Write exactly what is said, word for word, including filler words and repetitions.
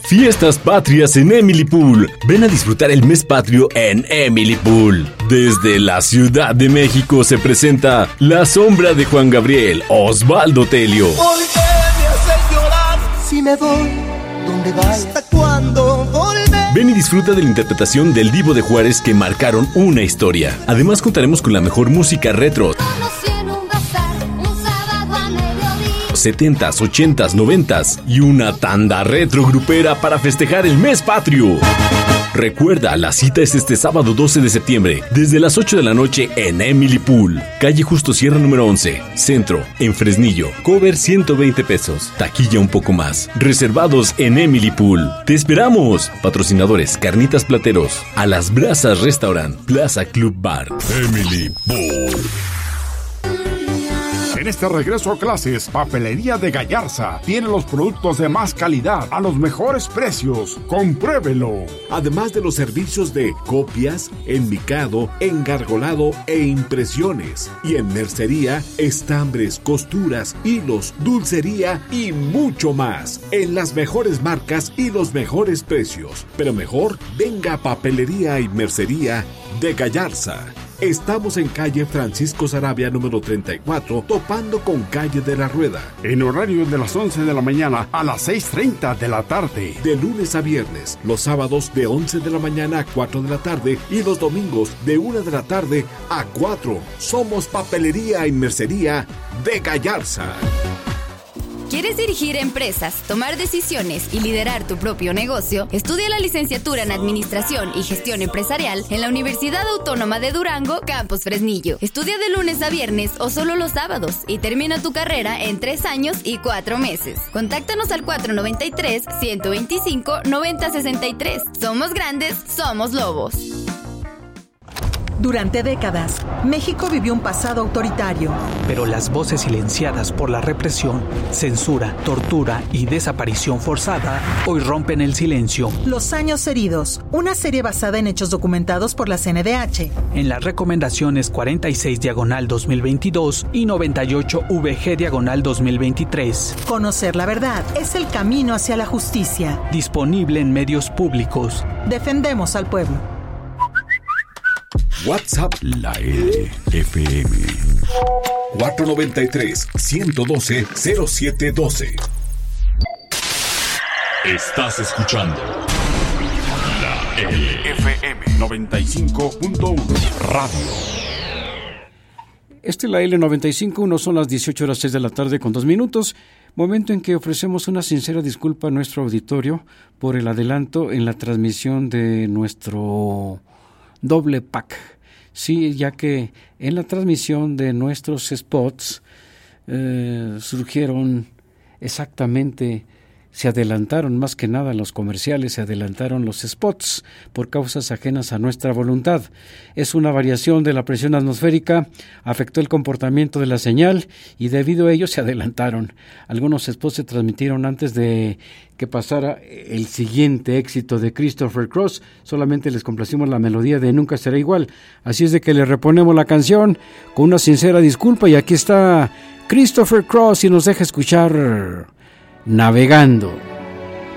Fiestas patrias en Emily Pool. Ven a disfrutar el mes patrio en Emily Pool. Desde la Ciudad de México se presenta La Sombra de Juan Gabriel, Osvaldo Telio. ¿Por qué me haces llorar si me voy? ¿Dónde vas? ¿Hasta cuándo volver? Ven y disfruta de la interpretación del Divo de Juárez que marcaron una historia. Además contaremos con la mejor música retro. setentas, ochentas, noventas y una tanda retro grupera para festejar el mes patrio. Recuerda, la cita es este sábado doce de septiembre, desde las ocho de la noche en Emily Pool, calle Justo Sierra número once, Centro, en Fresnillo. Cover ciento veinte pesos, taquilla un poco más. Reservados en Emily Pool. ¡Te esperamos! Patrocinadores: Carnitas Plateros, A las Brasas Restaurant, Plaza Club Bar. Emily Pool. En este regreso a clases, Papelería de Gallarza tiene los productos de más calidad a los mejores precios. ¡Compruébelo! Además de los servicios de copias, enmicado, engargolado e impresiones. Y en mercería, estambres, costuras, hilos, dulcería y mucho más. En las mejores marcas y los mejores precios. Pero mejor, venga a Papelería y Mercería de Gallarza. Estamos en calle Francisco Sarabia número treinta y cuatro, topando con calle de la Rueda. En horario de las once de la mañana a las seis treinta de la tarde. De lunes a viernes, los sábados de once de la mañana a cuatro de la tarde y los domingos de una de la tarde a cuatro. Somos Papelería y Mercería de Gallarza. ¿Quieres dirigir empresas, tomar decisiones y liderar tu propio negocio? Estudia la licenciatura en Administración y Gestión Empresarial en la Universidad Autónoma de Durango, Campus Fresnillo. Estudia de lunes a viernes o solo los sábados y termina tu carrera en tres años y cuatro meses. Contáctanos al cuatro noventa y tres, ciento veinticinco, noventa sesenta y tres. Somos grandes, somos lobos. Durante décadas, México vivió un pasado autoritario. Pero las voces silenciadas por la represión, censura, tortura y desaparición forzada hoy rompen el silencio. Los años heridos, una serie basada en hechos documentados por la C N D H. En las recomendaciones cuarenta y seis diagonal dos mil veintidós y noventa y ocho V G diagonal dos mil veintitrés. Conocer la verdad es el camino hacia la justicia. Disponible en medios públicos. Defendemos al pueblo. WhatsApp La L F M cuatro noventa y tres, ciento doce, cero siete doce. Estás escuchando La L F M noventa y cinco punto uno Radio. Este es la L noventa y cinco punto uno, son las dieciocho horas seis de la tarde con dos minutos, momento en que ofrecemos una sincera disculpa a nuestro auditorio por el adelanto en la transmisión de nuestro doble pack. Sí, ya que en la transmisión de nuestros spots eh, surgieron exactamente, se adelantaron más que nada los comerciales, se adelantaron los spots por causas ajenas a nuestra voluntad. Es una variación de la presión atmosférica, afectó el comportamiento de la señal y debido a ello se adelantaron. Algunos spots se transmitieron antes de que pasara el siguiente éxito de Christopher Cross. Solamente les complacimos la melodía de Nunca Será Igual. Así es de que le reponemos la canción con una sincera disculpa y aquí está Christopher Cross y nos deja escuchar Navegando.